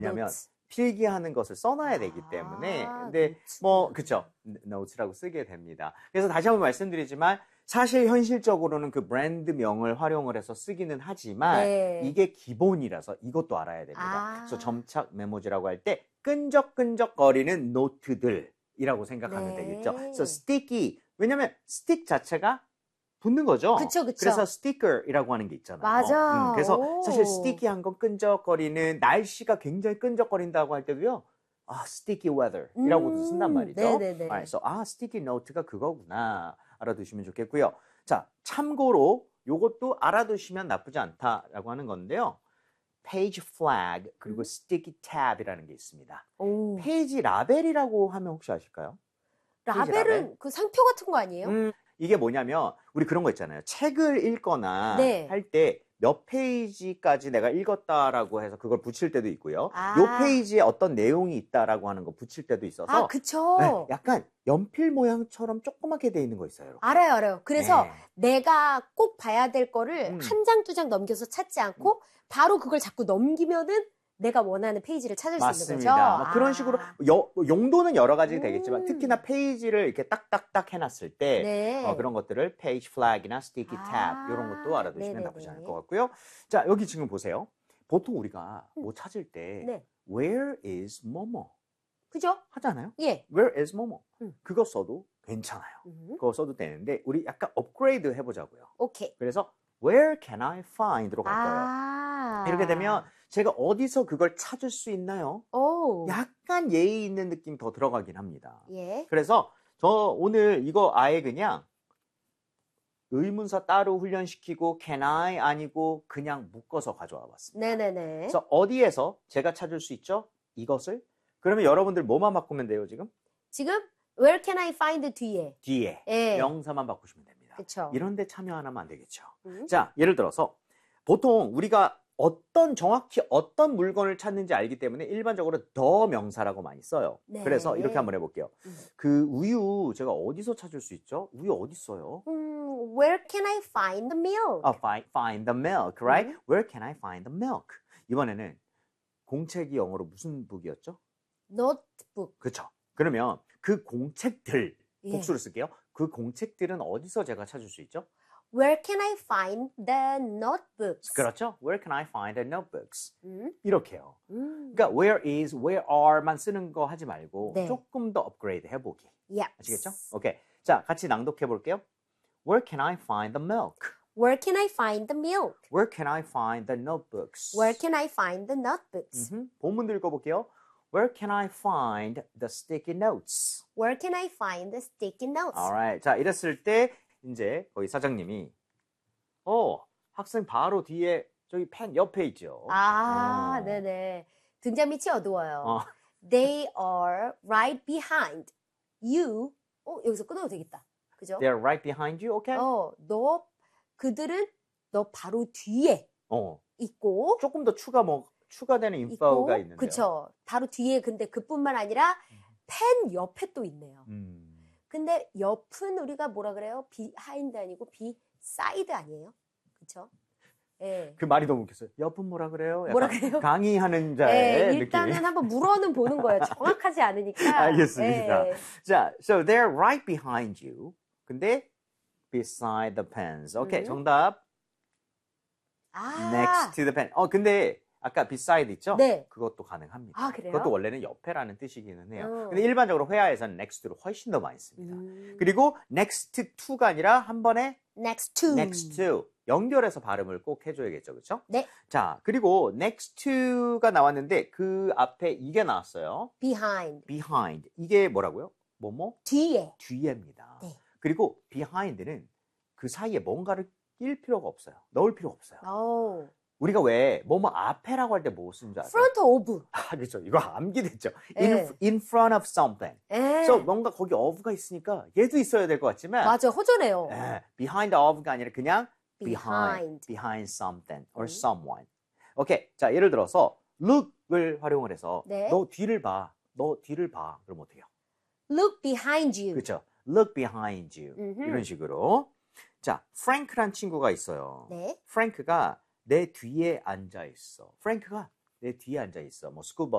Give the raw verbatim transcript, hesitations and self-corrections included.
왜냐면 notes. 필기하는 것을 써놔야 되기 때문에 아, 근데 notes. 뭐 그쵸 notes라고 쓰게 됩니다. 그래서 다시 한번 말씀드리지만 사실 현실적으로는 그 브랜드명을 활용을 해서 쓰기는 하지만 네. 이게 기본이라서 이것도 알아야 됩니다. 아. 그래서 점착 메모지라고 할 때 끈적끈적거리는 노트들이라고 생각하면 네. 되겠죠. 그래서 sticky 왜냐면 stick 자체가 붙는 거죠. 그쵸, 그쵸. 그래서 sticker이라고 하는 게 있잖아요. 맞아. 음, 그래서 오. 사실 sticky한 건 끈적거리는 날씨가 굉장히 끈적거린다고 할 때도요. 아, sticky weather이라고도 음, 쓴단 말이죠. 네네네. Alright, so 아, sticky note가 그거구나 알아두시면 좋겠고요. 자, 참고로 요것도 알아두시면 나쁘지 않다라고 하는 건데요. page flag 그리고 음. sticky tab이라는 게 있습니다. 오. 페이지 라벨이라고 하면 혹시 아실까요? 페이지 라벨은 라벨? 그 상표 같은 거 아니에요? 음, 이게 뭐냐면 우리 그런 거 있잖아요. 책을 읽거나 네. 할 때 몇 페이지까지 내가 읽었다라고 해서 그걸 붙일 때도 있고요. 아. 요 페이지에 어떤 내용이 있다라고 하는 거 붙일 때도 있어서 아, 그쵸. 네, 약간 연필 모양처럼 조그맣게 돼 있는 거 있어요. 이렇게. 알아요, 알아요. 그래서 네. 내가 꼭 봐야 될 거를 음. 한 장, 두 장 넘겨서 찾지 않고 바로 그걸 자꾸 넘기면은 내가 원하는 페이지를 찾을 수 있는 맞습니다. 거죠. 뭐 그런 아. 식으로 여- 용도는 여러 가지 음. 되겠지만 특히나 페이지를 이렇게 딱딱딱 해놨을 때 네. 어, 그런 것들을 page flag이나 sticky tab 아, 이런 것도 알아두시면 네네네. 나쁘지 않을 것 같고요. 자, 여기 지금 보세요. 보통 우리가 음. 뭐 찾을 때 네. where is 뭐뭐 그죠? 하잖아요. 예. where is 뭐뭐 음. 그거 써도 괜찮아요. 음. 그거 써도 되는데 우리 약간 업그레이드 해보자고요. 오케이. 그래서 where can I find로 갈 거예요. 아. 이렇게 되면 제가 어디서 그걸 찾을 수 있나요? 오. 약간 예의 있는 느낌 더 들어가긴 합니다. 예. 그래서 저 오늘 이거 아예 그냥 의문사 따로 훈련시키고 can I 아니고 그냥 묶어서 가져와 봤습니다. 네네네. 그래서 어디에서 제가 찾을 수 있죠? 이것을? 그러면 여러분들 뭐만 바꾸면 돼요, 지금? 지금 where can I find 뒤에. 뒤에 예. 명사만 바꾸시면 됩니다. 그쵸. 이런 데 참여 안 하면 안 되겠죠. 음. 자, 예를 들어서 보통 우리가 어떤 정확히 어떤 물건을 찾는지 알기 때문에 일반적으로 더 명사라고 많이 써요. 네. 그래서 이렇게 한번 해볼게요. 음. 그 우유 제가 어디서 찾을 수 있죠? 우유 어디 있어요? 음, where can I find the milk? 아, find, find the milk, right? 음. Where can I find the milk? 이번에는 공책이 영어로 무슨 북이었죠? notebook. 그렇죠. 그러면 그 공책들 예. 복수를 쓸게요. 그 공책들은 어디서 제가 찾을 수 있죠? Where can I find the notebooks? 그렇죠. Where can I find the notebooks? 음. 이렇게요. 음. 그러니까 where is, where are만 쓰는 거 하지 말고 네. 조금 더 업그레이드 해보기. Yes. 아시겠죠? 오케이. 자, 같이 낭독해 볼게요. Where can I find the milk? Where can I find the milk? Where can I find the notebooks? Where can I find the notebooks? 음흠. 본문도 읽어볼게요. Where can I find the sticky notes? Where can I find the sticky notes? Alright. 자, 이랬을 때 이제 거기 사장님이 어, 학생 바로 뒤에 저기 펜 옆에 있죠. 아, 어. 네네. 등잔 밑이 어두워요. 어. They are right behind you. 어, 여기서 끊어도 되겠다. 그죠? They're right behind you, okay? 어, 너, 그들은 너 바로 뒤에 어. 있고, 조금 더 추가 뭐 추가되는 인포가 있는데요. 그쵸. 바로 뒤에, 근데 그뿐만 아니라 펜 옆에 또 있네요. 음. 근데 옆은 우리가 뭐라 그래요? behind 아니고 beside 아니에요? 그쵸? 예. 그 말이 너무 웃겼어요. 옆은 뭐라 그래요? 약간 뭐라 그래요? 강의하는 자의 예, 일단은 느낌. 한번 물어는 보는 거예요. 정확하지 않으니까. 알겠습니다. 예. 자, so they're right behind you. 근데 beside the pens. 오케이, 음. 정답. 아. Next to the pen. 어, 근데 아까 beside 있죠? 네. 그것도 가능합니다. 아, 그래요? 그것도 원래는 옆에라는 뜻이기는 해요. 음. 근데 일반적으로 회화에서는 next to를 훨씬 더 많이 씁니다. 음. 그리고 next to가 아니라 한 번에 next to. next to 연결해서 발음을 꼭 해줘야겠죠, 그렇죠? 네. 자, 그리고 next to가 나왔는데 그 앞에 이게 나왔어요. behind. behind 이게 뭐라고요? 뭐뭐? 뒤에. 뒤에입니다. 네. 그리고 behind는 그 사이에 뭔가를 낄 필요가 없어요. 넣을 필요가 없어요. 오. 우리가 왜 뭐뭐 앞에라고 할 때 뭐 쓰는 줄 아세요? front of. 아, 그렇죠. 이거 암기됐죠. 네. in, in front of something. 예. 그래서 뭔가 거기 of가 있으니까 얘도 있어야 될 것 같지만 맞아, 허전해요. 예, behind of가 아니라 그냥 behind, behind. behind something or 음. someone. 오케이. 자, 예를 들어서 look을 활용을 해서 네. 너 뒤를 봐. 너 뒤를 봐. 그럼 어떻게 해요? look behind you. 그렇죠. look behind you. 음흠. 이런 식으로. 자, 프랭크란 친구가 있어요. 네. 프랭크가 내 뒤에 앉아 있어. 프랭크가 내 뒤에 앉아 있어. 뭐 스쿨